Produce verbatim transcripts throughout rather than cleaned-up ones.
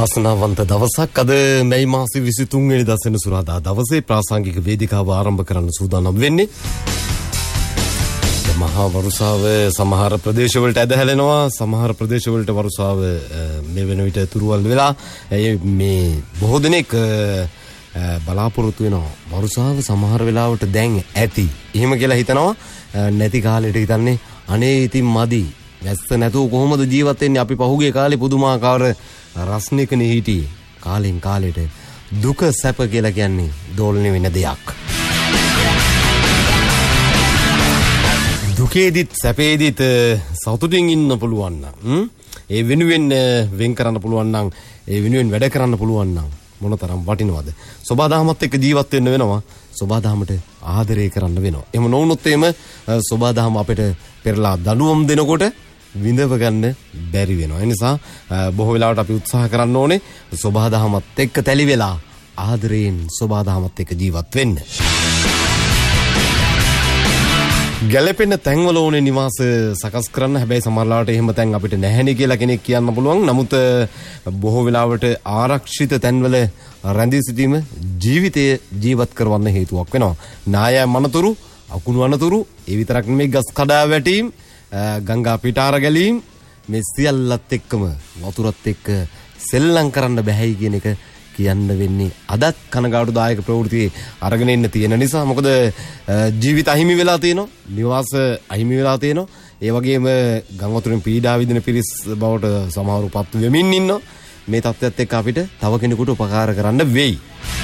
වාසනාවන්ත දවසක් අද මැයි මාසේ විසිතුන් වෙනිදා සෙනසුරාදා දවසේ ප්‍රාසංගික වේදිකාව ආරම්භ කරන්න සූදානම් වෙන්නේ. මහා වරුසාව සමහර ප්‍රදේශවලට ඇදහැලෙනවා, සමහර ප්‍රදේශවලට වරුසාව මේ වෙන විට තුරුවල් වෙලා මේ බොහෝ දෙනෙක් බලාපොරොත්තු වෙනවා වරුසාව සමහර වෙලාවට දැන් ඇති. එහෙම කියලා හිතනවා. නැති කාලෙට හිතන්නේ අනේ ඉතින් මදි. වැස්ස නැතුව කොහොමද ජීවත් වෙන්නේ? අපි පහුගිය කාලේ පුදුමාකාර රස්නිකනේ හිටියේ. කාලෙන් කාලෙට දුක සැප කියලා කියන්නේ දෝලණය වෙන දෙයක්. දුකේදිත් සැපේදිත් සතුටින් ඉන්න පුළුවන් නම් ඒ වෙනුවෙන් වෙන් කරන්න පුළුවන් නම් ඒ වෙනුවෙන් වැඩ කරන්න පුළුවන් නම් මොනතරම් වටිනවද? සෝබාදහමත් එක්ක ජීවත් වෙන්න වෙනවා. සෝබාදහමට ආදරය කරන්න වෙනවා. එහෙම නොවුනොත් එහෙම සෝබාදහම අපිට පෙරලා දඬුවම් දෙනකොට විඳව ගන්න බැරි වෙනවා. ඒ නිසා බොහෝ වෙලාවට අපි උත්සාහ කරන්න ඕනේ සෝබාදහමත් එක්ක තැලි වෙලා ආදරයෙන් සෝබාදහමත් එක්ක ජීවත් වෙන්න. ගැලපෙන තැන්වල ඕනේ නිවාස සකස් කරන්න. හැබැයි සමහරවිට එහෙම තැන් අපිට නැහැනේ කියලා කෙනෙක් කියන්න පුළුවන්. නමුත් බොහෝ වෙලාවට ආරක්ෂිත තැන්වල රැඳී සිටීම ජීවිතය ජීවත් කරවන්න හේතුවක් වෙනවා. නායය මනතුරු, අකුණු අනතුරු, ඒ විතරක් නෙමෙයි ගස් කඩා වැටීම්, ගංගා පිටාර ගැලීම්, මේ සියල්ලත් එක්කම වතුරත් එක්ක සෙල්ලම් කරන්න බැහැයි කියන එක කියන්න වෙන්නේ අදත් කනගාටුදායක ප්‍රවෘත්ති අරගෙන ඉන්න තියෙන නිසා. මොකද ජීවිත අහිමි වෙලා තියෙනවා, නිවාස අහිමි වෙලා තියෙනවා. ඒ වගේම ගම් වතුරෙන් පීඩා විඳින පිරිස් බවට සමහරව පත් වෙමින් ඉන්නවා. මේ තත්ත්වයට එක්ක අපිට තව කෙනෙකුට උපකාර කරන්න වෙයි.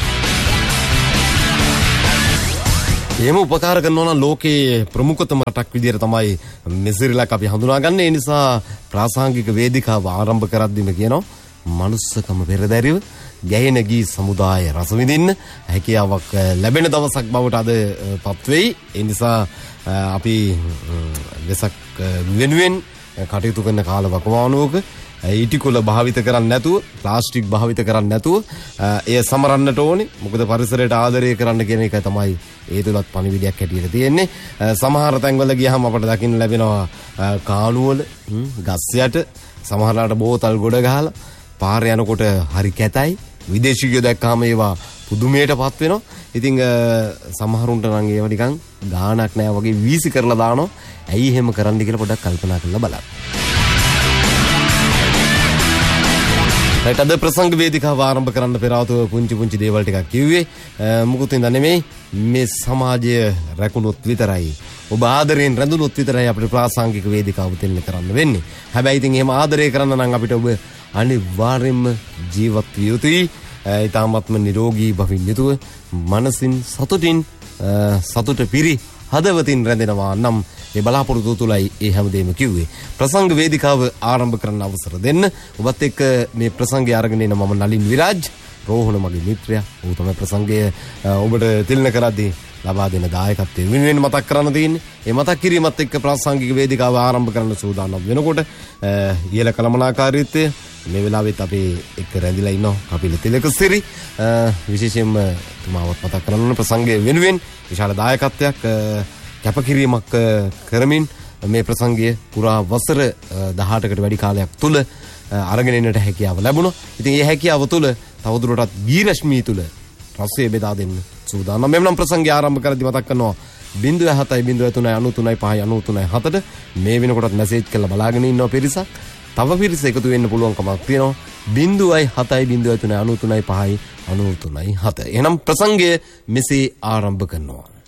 එහෙම උපකාර කරනවා නම් ලෝකයේ ප්‍රමුඛතම රටක් විදියට තමයි මෙසිරිලක් අපි හඳුනාගන්නේ. ඒ නිසා ප්‍රාසංගික වේදිකාව ආරම්භ කරද්දිම කියනවා මනුස්සකම පෙරදැරිව ගැහෙන ගී සමුදාය රස විඳින්න හැකියාවක් ලැබෙන දවසක් බවට අද පත් වෙයි. ඒ නිසා අපි වෙසක් වෙනුවෙන් කටයුතු කරන කාල වකවානුවක ඊටිකොල භාවිත කරන්නේ නැතුව, ප්ලාස්ටික් භාවිත කරන්නේ නැතුව එය සමරන්නට ඕනේ. මොකද පරිසරයට ආදරය කරන්න කියන එක තමයි ඒ තුලත් පණිවිඩයක් හැටියට තියෙන්නේ. සමහර තැන්වල ගියහම අපට දකින්න ලැබෙනවා කාණුවල, ගස් යට සමහරලාට බෝතල් ගොඩ ගහලා පාර යනකොට හරි කැතයි. විදේශිකයෝ දැක්කාම ඒවා පුදුමයටපත් වෙනවා. ඉතින් සමහරුන්ට නම් ඒව නිකන් ගාණක් නෑ වගේ වීසි කරලා දානවා. ඇයි එහෙම කරන්න කියලා පොඩ්ඩක් කල්පනා කරලා බලන්න. අද ප්‍රසංග වේදිකාව ආරම්භ කරන්න පෙර ආතුව පුංචි පුංචි දේවල් ටිකක් කිව්වේ. මුකුත් ඉඳ නෙමෙයි, මේ සමාජය රැකුණොත් විතරයි, ඔබ ආදරයෙන් රැඳුනොත් විතරයි අපිට ප්‍රාසංගික වේදිකාව දෙන්න කරන්න වෙන්නේ. හැබැයි ඉතින් එහෙම ආදරය කරන්න නම් අපිට ඔබ අනිවාර්යෙන්ම ජීවත් විය යුතුයි. ඊටාත්ම නිරෝගී භවින් යුතුව මනසින් සතුටින් සතුට පිරි හදවතින් රැඳෙනවා නම් මේ බලාපොරොත්තු තුලයි ඒ හැමදේම කිව්වේ. ප්‍රසංග වේදිකාව ආරම්භ කරන්න අවසර දෙන්න. ඔබත් එක්ක මේ ප්‍රසංගය අරගෙන එන මම නලින් විරාජ්, රෝහණ මගේ මිත්‍රයා. ඌ තමයි ප්‍රසංගය ඔබට තිලන කරද්දී ලබා දෙන දායකත්වය වෙනුවෙන් මතක් කරන්න තියෙන්නේ. ඒ මතක් කිරීමත් එක්ක ප්‍රාසංගික වේදිකාව ආරම්භ කරන්න සූදානම් වෙනකොට ඊළ කළමනාකාරීත්වය මේ වෙලාවෙත් අපි එක්ක රැඳිලා ඉන්නවා කපිල තිලකසිරි. විශේෂයෙන්ම තුමාවත් මතක් කරන්න ප්‍රසංගය වෙනුවෙන් විශාල දායකත්වයක් කැපකිරීමක් කරමින් මේ ප්‍රසංගය පුරා වසර දහඅටකට වැඩි කාලයක් තුල අරගෙන එන්නට හැකියාව ලැබුණා. ඉතින් මේ හැකියාව තුල තවදුරටත් ගී රශ්මිය තුල රසය බෙදා දෙන්න සූදානම්. මෙම්නම් ප්‍රසංගය ආරම්භ කරද්දී මතක් කරනවා ज़ीरो सात ज़ीरो තුන නවය තුනයි පහයි නවය තුනයි හතට මේ වෙනකොටත් මැසේජ් කරලා බලාගෙන ඉන්නවා පිරිසක්. තව පිරිස එකතු වෙන්න පුළුවන් කමක් තියෙනවා. ज़ीरो सात ज़ीरो තුන නවය තුනයි පහයි නවය තුනයි හත. එහෙනම් ප්‍රසංගය මෙසේ ආරම්භ කරනවා.